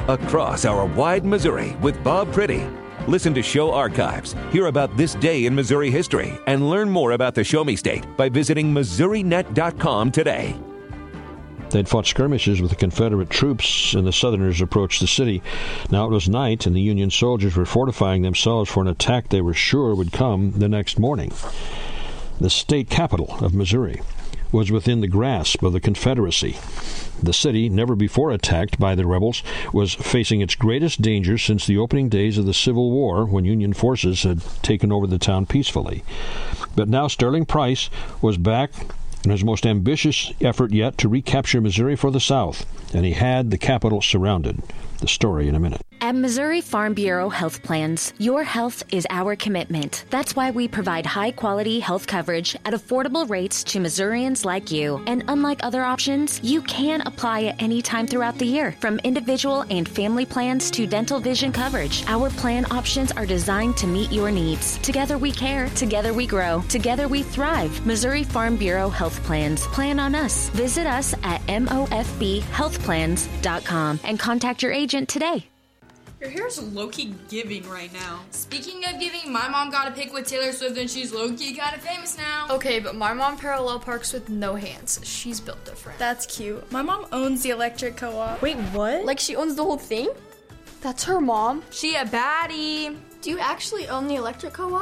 Across our wide Missouri with Bob Pretty. Listen to show archives, hear about this day in Missouri history, and learn more about the Show Me State by visiting MissouriNet.com today. They'd fought skirmishes with the Confederate troops, and the Southerners approached the city. Now it was night, and the Union soldiers were fortifying themselves for an attack they were sure would come the next morning. The state capital of Missouri was within the grasp of the Confederacy. The city, never before attacked by the rebels, was facing its greatest danger since the opening days of the Civil War, when Union forces had taken over the town peacefully. But now Sterling Price was back in his most ambitious effort yet to recapture Missouri for the South, and he had the capital surrounded. The story in a minute. At Missouri Farm Bureau Health Plans, your health is our commitment. That's why we provide high-quality health coverage at affordable rates to Missourians like you. And unlike other options, you can apply at any time throughout the year, from individual and family plans to dental vision coverage. Our plan options are designed to meet your needs. Together we care, together we grow, together we thrive. Missouri Farm Bureau Health Plans. Plan on us. Visit us at mofbhealthplans.com and contact your agent today. Your hair's low-key giving right now. Speaking of giving, my mom got a pic with Taylor Swift and she's low-key kind of famous now. Okay, but my mom parallel parks with no hands. She's built different. That's cute. My mom owns the electric co-op. Wait, what? Like she owns the whole thing? That's her mom. She a baddie. Do you actually own the electric co-op?